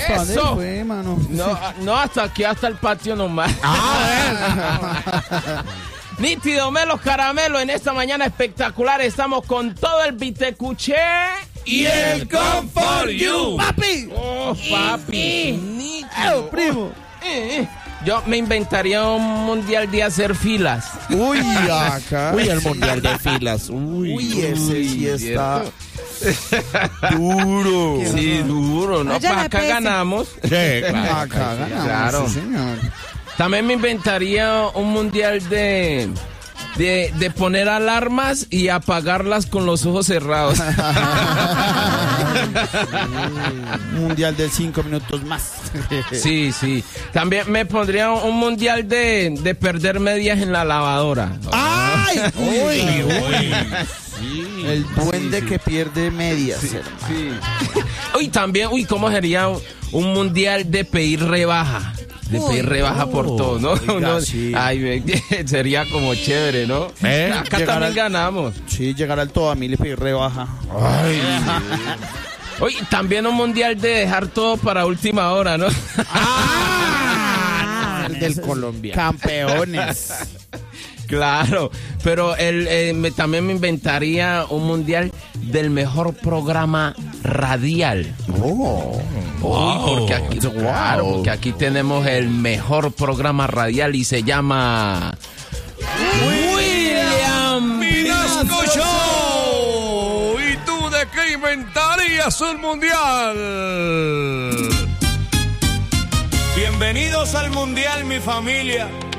¿Para dónde Eso. fue, mano? No, hasta aquí, hasta el patio nomás. Nítido, Melo Caramelo, en esta mañana espectacular estamos con todo el Vitecuché y el Comfort You. ¡Papi! Oh, papi. Nítido. Primo. Yo me inventaría un mundial de hacer filas. Uy, acá. Uy, el mundial de filas. Uy, ese sí está duro. Sí, duro. No, Vaya pues la acá pese. ganamos. Acá ganamos, Claro. sí, señor. También me inventaría un mundial de poner alarmas y apagarlas con los ojos cerrados. Mundial de 5 minutos más. Sí, sí. También me pondría un mundial de perder medias en la lavadora. ¡Ay! Uy. El duende que pierde medias, hermano. Sí. Uy, también, ¿cómo sería un mundial de pedir rebaja? De pedir rebaja por todo, ¿no? Oiga, sí. Ay, sería como chévere, ¿no? Acá Llegar también al- ganamos. Sí, llegar al todo a mil y pedir rebaja. Oye, también un mundial de dejar todo para última hora, ¿no? El del Colombia. Campeones. Claro, pero también me inventaría un mundial del mejor programa radial. Oh. Porque aquí, claro, porque aquí tenemos el mejor programa radial y se llama William Vinasco Show. ¿Y tú de qué inventarías un mundial? Bienvenidos al mundial, mi familia.